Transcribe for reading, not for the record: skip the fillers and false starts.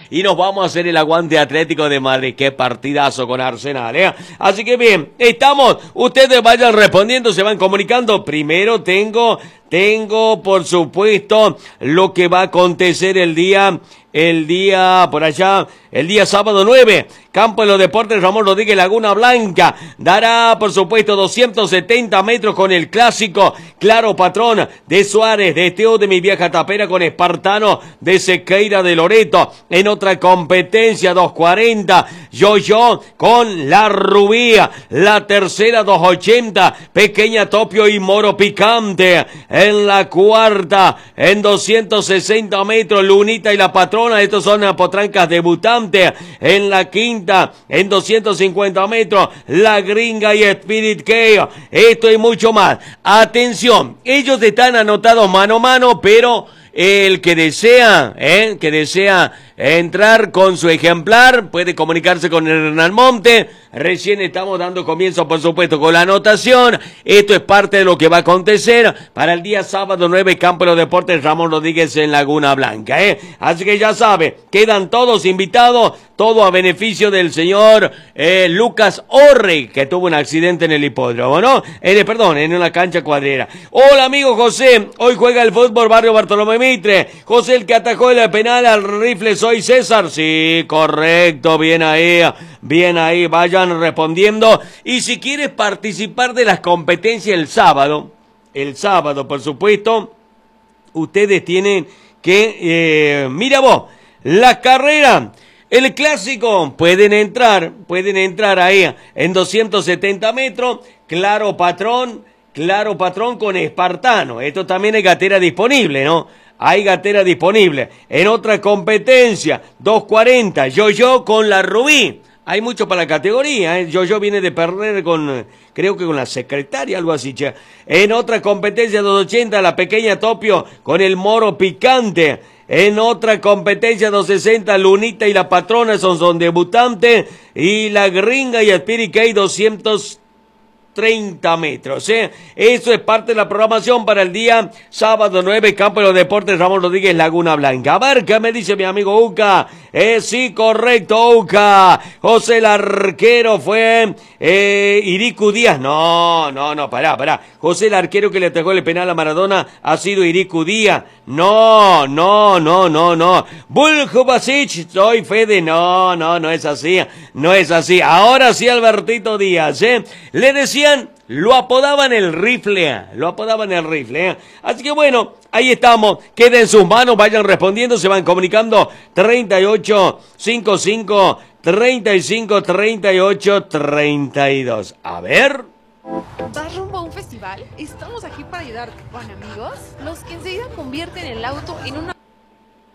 y nos vamos a hacer el aguante Atlético de Madrid. Qué partidazo con Arsenal, ¿eh? Así que bien, estamos, ustedes vayan respondiendo, se van comunicando. Primero tengo por supuesto lo que va a acontecer el día sábado 9, Campo de los Deportes Ramón Rodríguez, Laguna Blanca, dará por supuesto 270 metros con el clásico Claro Patrón de Suárez, de Esteo de mi vieja tapera con Espartano de Sequeira de Loreto. En otra competencia 240, Yo con La Rubía, la tercera 280, Pequeña Topio y Moro Picante. En la cuarta, en 260 metros, Lunita y la Patrona, estos son potrancas debutantes. En la quinta, en 250 metros, La Gringa y Spirit K. Esto y mucho más. Atención, ellos están anotados mano a mano, pero el que desea entrar con su ejemplar puede comunicarse con Hernán Monte. Recién estamos dando comienzo, por supuesto, con la anotación. Esto es parte de lo que va a acontecer para el día sábado 9, Campo de los Deportes Ramón Rodríguez en Laguna Blanca, Así que ya sabe, quedan todos invitados, todo a beneficio del señor Lucas Orre, que tuvo un accidente en el hipódromo, ¿no? En una cancha cuadrera. Hola, amigo José, hoy juega el fútbol Barrio Bartolomé Mitre. José, el que atajó el penal al rifle, soy César. Sí, correcto, bien ahí, vayan respondiendo. Y si quieres participar de las competencias el sábado, por supuesto, ustedes tienen que, mira vos, la carrera, el clásico, pueden entrar ahí en 270 metros, Claro Patrón con Espartano. Esto también hay gatera disponible, ¿no? Hay gatera disponible. En otra competencia, 240, Yo con La Rubí. Hay mucho para la categoría, Yo viene de perder creo que con la secretaria, algo así, che. En otra competencia, 280, la Pequeña Topio con el Moro Picante. En otra competencia, 260, Lunita y la Patrona son debutantes. Y La Gringa y Spirit K, 230 metros, Eso es parte de la programación para el día sábado 9, Campo de los Deportes Ramón Rodríguez, Laguna Blanca. A ver, ¿qué me dice mi amigo Uca? Sí, correcto, Uca. José el arquero fue Iricu Díaz. No, pará. José el arquero que le atajó el penal a Maradona ha sido Iricu Díaz. No. Buljubasic, soy Fede. No es así. Ahora sí, Albertito Díaz, Le decían, lo apodaban el rifle. Así que bueno, ahí estamos. Queda en sus manos, vayan respondiendo, se van comunicando. 3855 35 38 32. A ver. ¿Das rumbo a un festival? Estamos aquí para ayudarte con amigos, los que enseguida convierten el auto en una